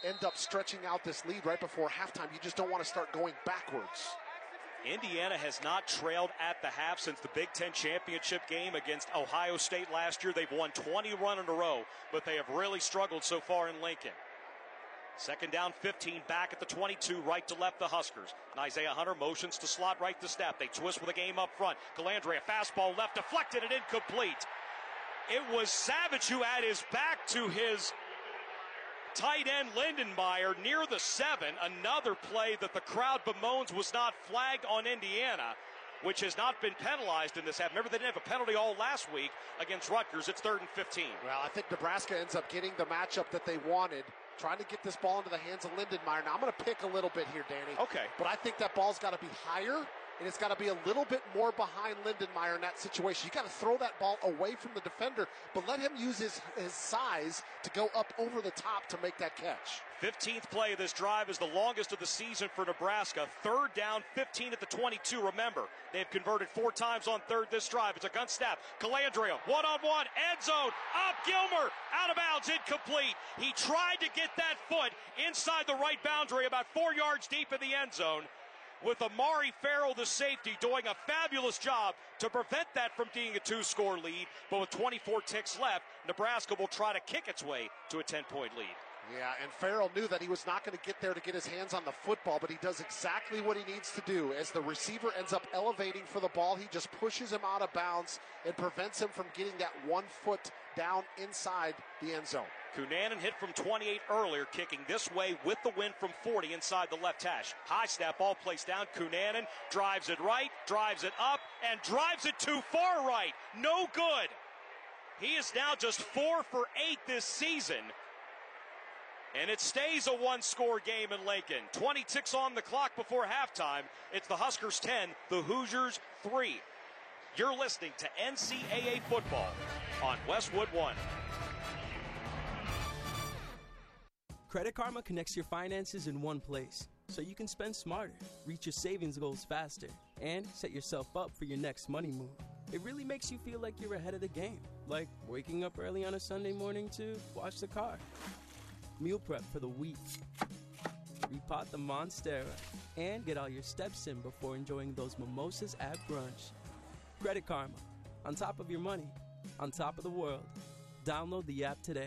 end up stretching out this lead right before halftime. You just don't want to start going backwards. Indiana has not trailed at the half since the Big Ten championship game against Ohio State last year. They've won twenty run in a row, but they have really struggled so far in Lincoln. Second down, fifteen, back at the twenty-two, right to left, the Huskers. And Isaiah Hunter motions to slot right to snap. They twist with a game up front. Calandre, a fastball left, deflected and incomplete. It was Savage who had his back to his tight end Lindenmeyer near the seven. Another play that the crowd bemoans was not flagged on Indiana, which has not been penalized in this half. Remember, they didn't have a penalty all last week against Rutgers. It's third and fifteen. Well, I think Nebraska ends up getting the matchup that they wanted, trying to get this ball into the hands of Lindenmeyer. Now, I'm going to pick a little bit here, Danny. Okay. But I think that ball's got to be higher, and it's got to be a little bit more behind Lindenmeyer in that situation. You got to throw that ball away from the defender, but let him use his, his size to go up over the top to make that catch. fifteenth play of this drive is the longest of the season for Nebraska. Third down, fifteen at the twenty-two. Remember, they've converted four times on third this drive. It's a gun snap. Calandria, one-on-one, end zone, up, Gilmer, out of bounds, incomplete. He tried to get that foot inside the right boundary, about four yards deep in the end zone, with Amari Farrell, the safety, doing a fabulous job to prevent that from being a two-score lead. But with twenty-four ticks left, Nebraska will try to kick its way to a ten-point lead. Yeah, and Farrell knew that he was not going to get there to get his hands on the football, but he does exactly what he needs to do. As the receiver ends up elevating for the ball, he just pushes him out of bounds and prevents him from getting that one foot down inside the end zone. Cunanan hit from twenty-eight earlier, kicking this way with the wind from forty inside the left hash. High snap, ball placed down. Cunanan drives it right, drives it up, and drives it too far right. No good. He is now just four for eight this season. And it stays a one-score game in Lincoln. twenty ticks on the clock before halftime. It's the Huskers ten, the Hoosiers three. You're listening to N C double A football on Westwood One. Credit Karma connects your finances in one place, so you can spend smarter, reach your savings goals faster, and set yourself up for your next money move. It really makes you feel like you're ahead of the game, like waking up early on a Sunday morning to wash the car, meal prep for the week, repot the Monstera, and get all your steps in before enjoying those mimosas at brunch. Credit Karma, on top of your money, on top of the world. Download the app today.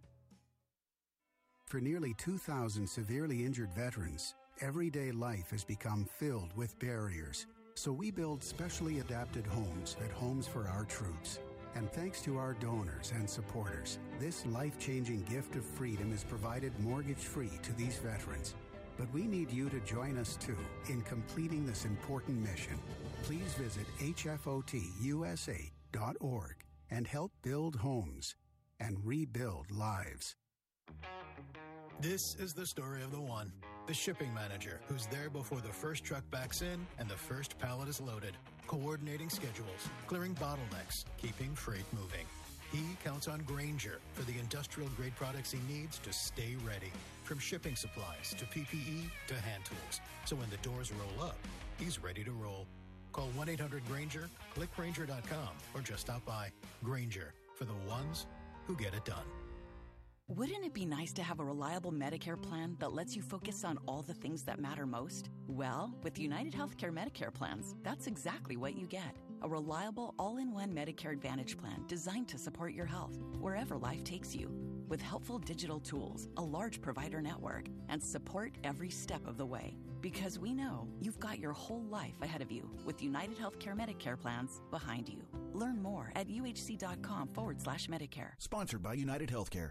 For nearly two thousand severely injured veterans, everyday life has become filled with barriers. So we build specially adapted homes at Homes for Our Troops. And thanks to our donors and supporters, this life-changing gift of freedom is provided mortgage-free to these veterans. But we need you to join us, too, in completing this important mission. Please visit H F O T U S A dot org and help build homes and rebuild lives. This is the story of the one. The shipping manager who's there before the first truck backs in and the first pallet is loaded, coordinating schedules, clearing bottlenecks, keeping freight moving. He counts on Grainger for the industrial-grade products he needs to stay ready, from shipping supplies to P P E to hand tools. So when the doors roll up, he's ready to roll. Call one eight hundred Grainger, click Grainger dot com, or just stop by. Grainger, for the ones who get it done. Wouldn't it be nice to have a reliable Medicare plan that lets you focus on all the things that matter most? Well, with United Healthcare Medicare plans, that's exactly what you get. A reliable, all-in-one Medicare Advantage plan designed to support your health wherever life takes you. With helpful digital tools, a large provider network, and support every step of the way. Because we know you've got your whole life ahead of you with United Healthcare Medicare plans behind you. Learn more at uhc.com forward slash Medicare. Sponsored by United Healthcare.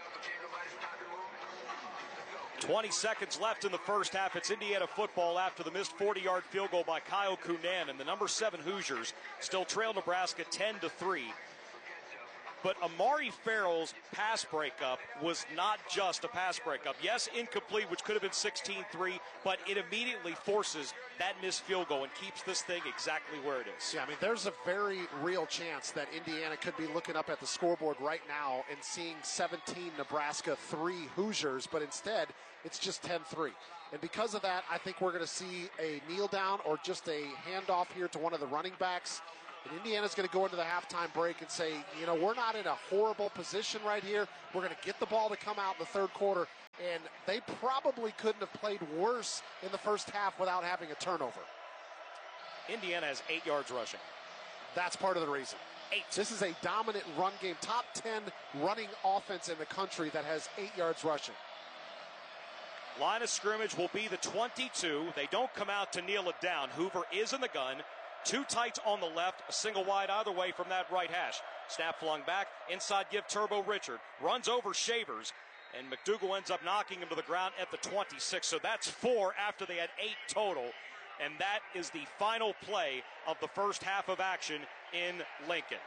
twenty seconds left in the first half. It's Indiana football after the missed forty-yard field goal by Kyle Cunanan. The number seven Hoosiers still trail Nebraska ten to three. But Amari Farrell's pass breakup was not just a pass breakup. Yes, incomplete, which could have been sixteen three, but it immediately forces that missed field goal and keeps this thing exactly where it is. Yeah, I mean, there's a very real chance that Indiana could be looking up at the scoreboard right now and seeing seventeen Nebraska, three Hoosiers, but instead it's just ten three. And because of that, I think we're going to see a kneel down or just a handoff here to one of the running backs. And Indiana's going to go into the halftime break and say, you know, we're not in a horrible position right here. We're going to get the ball to come out in the third quarter. And they probably couldn't have played worse in the first half without having a turnover. Indiana has eight yards rushing. That's part of the reason. Eight. This is a dominant run game. Top ten running offense in the country that has eight yards rushing. Line of scrimmage will be the twenty-two. They don't come out to kneel it down. Hoover is in the gun. Two tights on the left, a single wide either way from that right hash. Snap flung back. Inside give Turbo Richard. Runs over Shavers. And McDougal ends up knocking him to the ground at the twenty-six. So that's four after they had eight total. And that is the final play of the first half of action in Lincoln.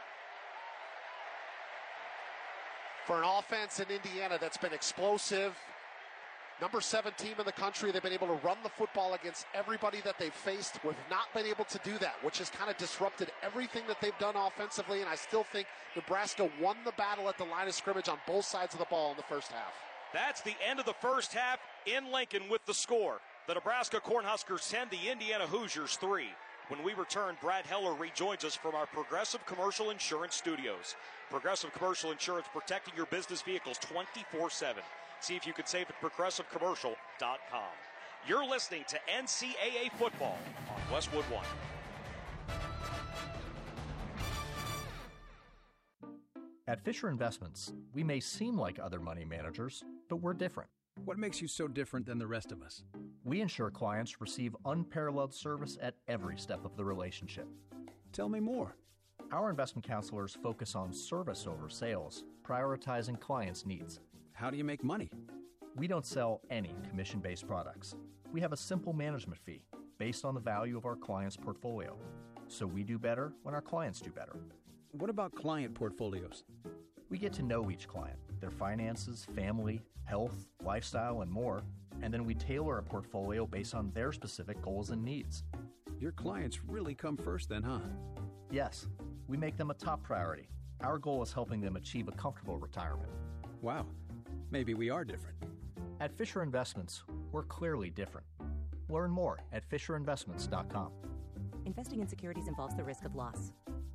For an offense in Indiana that's been explosive, number seven team in the country, they've been able to run the football against everybody that they've faced. We've not been able to do that, which has kind of disrupted everything that they've done offensively, and I still think Nebraska won the battle at the line of scrimmage on both sides of the ball in the first half. That's the end of the first half in Lincoln with the score. The Nebraska Cornhuskers ten, the Indiana Hoosiers three. When we return, Brad Heller rejoins us from our Progressive Commercial Insurance studios. Progressive Commercial Insurance, protecting your business vehicles twenty-four seven. See if you can save at progressive commercial dot com. You're listening to N C double A football on Westwood One. At Fisher Investments, we may seem like other money managers, but we're different. What makes you so different than the rest of us? We ensure clients receive unparalleled service at every step of the relationship. Tell me more. Our investment counselors focus on service over sales, prioritizing clients' needs. How do you make money? We don't sell any commission-based products. We have a simple management fee based on the value of our client's portfolio. So we do better when our clients do better. What about client portfolios? We get to know each client, their finances, family, health, lifestyle, and more, and then we tailor a portfolio based on their specific goals and needs. Your clients really come first then, huh? Yes, we make them a top priority. Our goal is helping them achieve a comfortable retirement. Wow, maybe we are different. At Fisher Investments, we're clearly different. Learn more at fisher investments dot com. Investing in securities involves the risk of loss.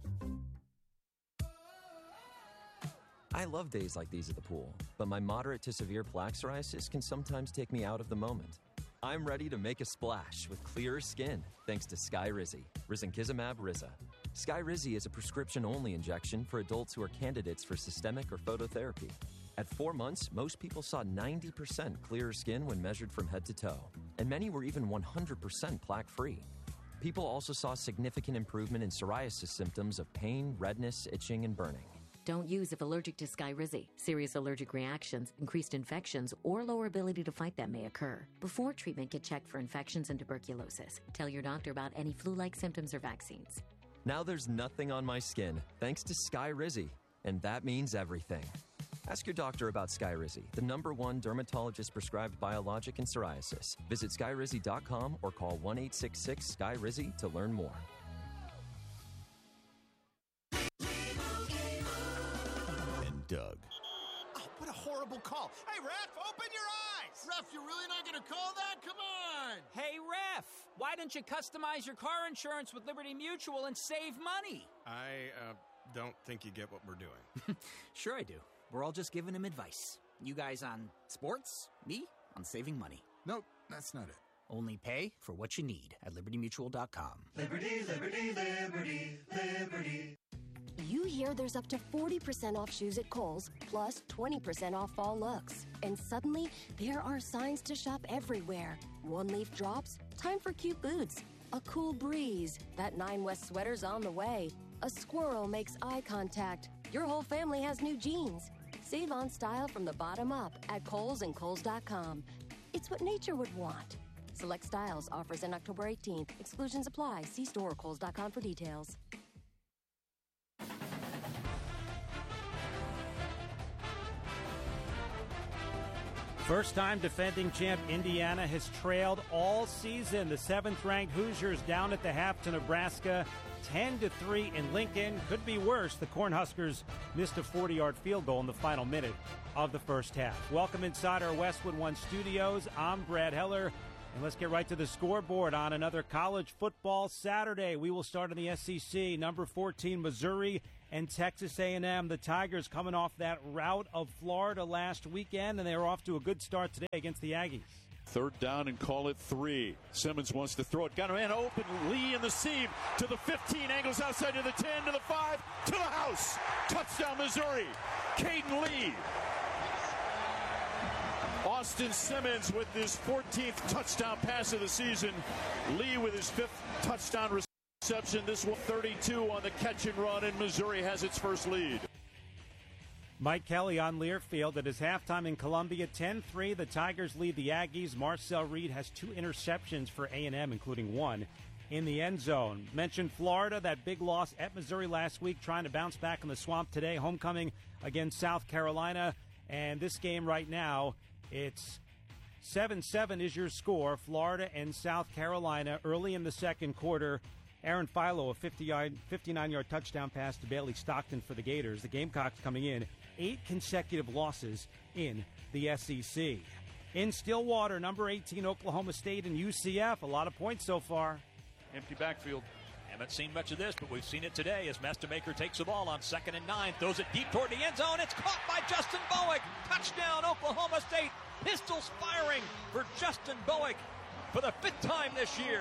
I love days like these at the pool, but my moderate to severe plaque psoriasis can sometimes take me out of the moment. I'm ready to make a splash with clearer skin thanks to Skyrizi, risankizumab Riza. Skyrizi is a prescription-only injection for adults who are candidates for systemic or phototherapy. At four months, most people saw ninety percent clearer skin when measured from head to toe, and many were even one hundred percent plaque-free. People also saw significant improvement in psoriasis symptoms of pain, redness, itching, and burning. Don't use if allergic to Skyrizi. Serious allergic reactions, increased infections, or lower ability to fight them may occur. Before treatment, get checked for infections and tuberculosis. Tell your doctor about any flu-like symptoms or vaccines. Now there's nothing on my skin thanks to Skyrizi, and that means everything. Ask your doctor about Skyrizi, the number one dermatologist-prescribed biologic in psoriasis. Visit skyrizi dot com or call one eight six six S K Y R I Z I to learn more. Doug. Oh, what a horrible call. Hey, Ref, open your eyes. Ref, you're really not going to call that? Come on. Hey, Ref, why don't you customize your car insurance with Liberty Mutual and save money? I uh, don't think you get what we're doing. Sure I do. We're all just giving him advice. You guys on sports, me on saving money. Nope, that's not it. Only pay for what you need at liberty mutual dot com. Liberty, liberty, liberty, liberty. You hear there's up to forty percent off shoes at Kohl's, plus twenty percent off fall looks. And suddenly, there are signs to shop everywhere. One leaf drops, time for cute boots. A cool breeze, that Nine West sweater's on the way. A squirrel makes eye contact. Your whole family has new jeans. Save on style from the bottom up at Kohl's and Kohl's dot com. It's what nature would want. Select styles, offers in October eighteenth. Exclusions apply. See store or Kohl's dot com for details. First time defending champ Indiana has trailed all season. The seventh-ranked Hoosiers down at the half to Nebraska, ten to three in Lincoln. Could be worse. The Cornhuskers missed a forty-yard field goal in the final minute of the first half. Welcome inside our Westwood One studios. I'm Brad Heller, and let's get right to the scoreboard on another college football Saturday. We will start in the S E C. Number fourteen, Missouri and Texas A and M. The Tigers coming off that rout of Florida last weekend, and they're off to a good start today against the Aggies. Third down and call it three. Simmons wants to throw it. Got a man open. Lee in the seam to the fifteen. Angles outside to the ten, to the five, to the house. Touchdown, Missouri. Caden Lee. Austin Simmons with his fourteenth touchdown pass of the season. Lee with his fifth touchdown reception. This one thirty-two on the catch and run, and Missouri has its first lead. Mike Kelly on Learfield at his halftime in Columbia, ten three. The Tigers lead the Aggies. Marcel Reed has two interceptions for A and M, including one in the end zone. Mentioned Florida, that big loss at Missouri last week, trying to bounce back in the swamp today. Homecoming against South Carolina. And this game right now, it's seven seven is your score. Florida and South Carolina early in the second quarter. Aaron Philo, a fifty-nine-yard touchdown pass to Bailey Stockton for the Gators. The Gamecocks coming in eight consecutive losses in the S E C. In Stillwater, number eighteen, Oklahoma State and U C F. A lot of points so far. Empty backfield. Haven't seen much of this, but we've seen it today as Mastermaker takes the ball on second and nine, throws it deep toward the end zone. It's caught by Justin Bowick. Touchdown, Oklahoma State. Pistols firing for Justin Bowick for the fifth time this year.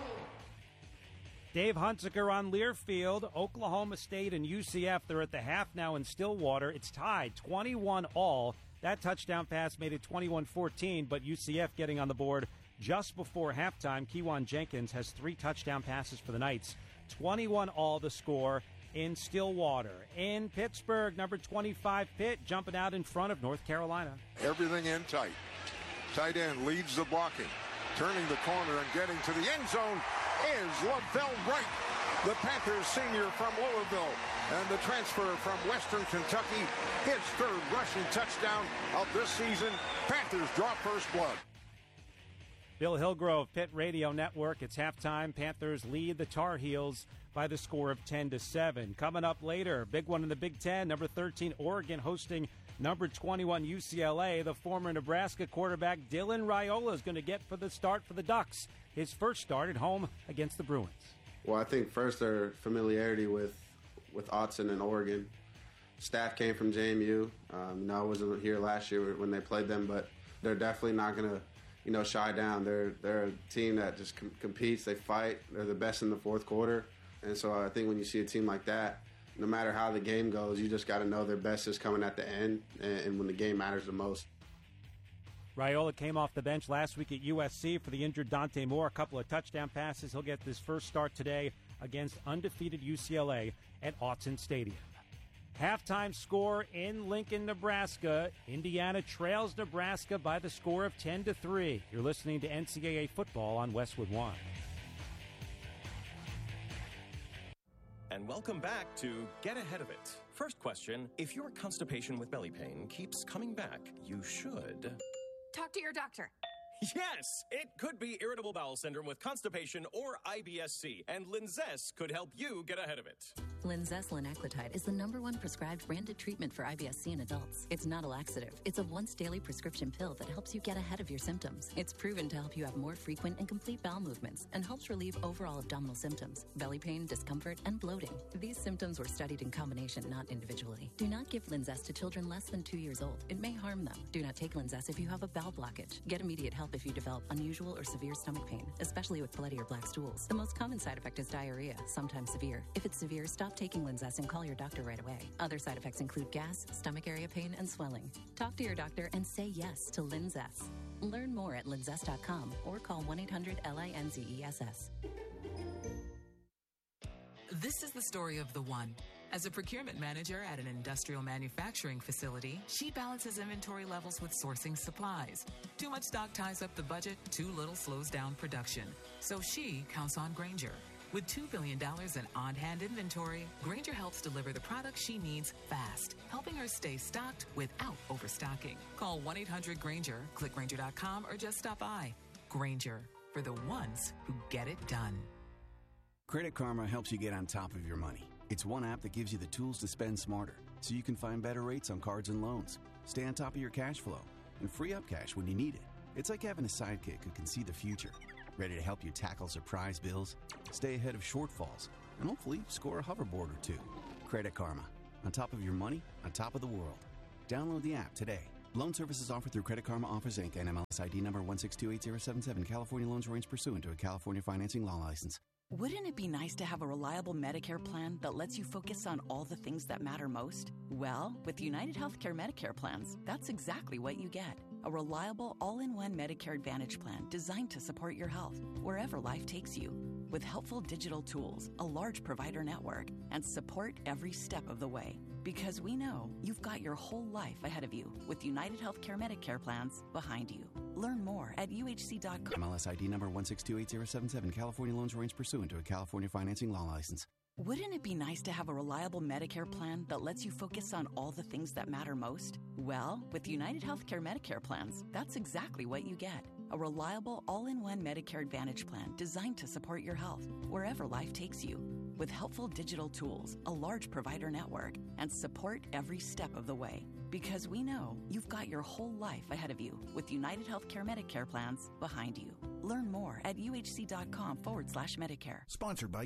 Dave Hunziker on Learfield. Oklahoma State and U C F, they're at the half now in Stillwater. It's tied twenty-one all. That touchdown pass made it twenty-one fourteen, but U C F getting on the board just before halftime. Kewan Jenkins has three touchdown passes for the Knights. twenty-one all the score in Stillwater. In Pittsburgh, number twenty-five, Pitt, jumping out in front of North Carolina. Everything in tight. Tight end leads the blocking. Turning the corner and getting to the end zone is Lavelle Wright, the Panthers senior from Louisville, and the transfer from Western Kentucky, his third rushing touchdown of this season. Panthers draw first blood. Bill Hillgrove, Pitt Radio Network. It's halftime. Panthers lead the Tar Heels by the score of ten to seven. Coming up later, big one in the Big Ten. Number thirteen, Oregon hosting number twenty-one, U C L A. The former Nebraska quarterback Dylan Raiola is going to get for the start for the Ducks. His first start at home against the Bruins. Well, I think first their familiarity with with Autzen and Oregon. Staff came from J M U. Um, you know, I wasn't here last year when they played them, but they're definitely not going to, you know, shy down. They're they're a team that just com- competes. They fight. They're the best in the fourth quarter, and so I think when you see a team like that, no matter how the game goes, you just got to know their best is coming at the end and, and when the game matters the most. Raiola came off the bench last week at U S C for the injured Dante Moore. A couple of touchdown passes. He'll get his first start today against undefeated U C L A at Autzen Stadium. Halftime score in Lincoln, Nebraska. Indiana trails Nebraska by the score of ten to three. You're listening to N C double A football on Westwood One. And welcome back to Get Ahead of It. First question, if your constipation with belly pain keeps coming back, you should... talk to your doctor. Yes, it could be irritable bowel syndrome with constipation or I B S C, and Linzess could help you get ahead of it. Linzess linaclotide is the number one prescribed branded treatment for I B S C in adults. It's not a laxative. It's a once-daily prescription pill that helps you get ahead of your symptoms. It's proven to help you have more frequent and complete bowel movements and helps relieve overall abdominal symptoms, belly pain, discomfort, and bloating. These symptoms were studied in combination, not individually. Do not give Linzess to children less than two years old. It may harm them. Do not take Linzess if you have a bowel blockage. Get immediate help if you develop unusual or severe stomach pain, especially with bloody or black stools. The most common side effect is diarrhea, sometimes severe. If it's severe, stop taking Linzess and call your doctor right away. Other side effects include gas, stomach area pain, and swelling. Talk to your doctor and say yes to Linzess. Learn more at linzess dot com or call one eight hundred L I N Z E S S. This is the story of the one. As a procurement manager at an industrial manufacturing facility, she balances inventory levels with sourcing supplies. Too much stock ties up the budget, too little slows down production. So she counts on Grainger. With two billion dollars in on-hand inventory, Grainger helps deliver the products she needs fast, helping her stay stocked without overstocking. Call one eight hundred Grainger, click Grainger dot com, or just stop by. Grainger, for the ones who get it done. Credit Karma helps you get on top of your money. It's one app that gives you the tools to spend smarter, so you can find better rates on cards and loans, stay on top of your cash flow, and free up cash when you need it. It's like having a sidekick who can see the future, ready to help you tackle surprise bills, stay ahead of shortfalls, and hopefully score a hoverboard or two. Credit Karma. On top of your money, on top of the world. Download the app today. Loan services offered through Credit Karma Offers Incorporated. N M L S I D number one six two eight zero seven seven. California loans arranged pursuant to a California financing law license. Wouldn't it be nice to have a reliable Medicare plan that lets you focus on all the things that matter most? Well, with United Healthcare Medicare plans, that's exactly what you get. A reliable, all-in-one Medicare Advantage plan designed to support your health wherever life takes you. With helpful digital tools, a large provider network, and support every step of the way. Because we know you've got your whole life ahead of you with United Healthcare Medicare plans behind you. Learn more at U H C dot com. M L S I D number one six two eight zero seven seven. California loans arranged pursuant to a California financing law license. Wouldn't it be nice to have a reliable Medicare plan that lets you focus on all the things that matter most? Well, with United Healthcare Medicare plans, that's exactly what you get. A reliable, all-in-one Medicare Advantage plan designed to support your health wherever life takes you. With helpful digital tools, a large provider network, and support every step of the way. Because we know you've got your whole life ahead of you with United Healthcare Medicare plans behind you. Learn more at U H C dot com forward slash Medicare. Sponsored by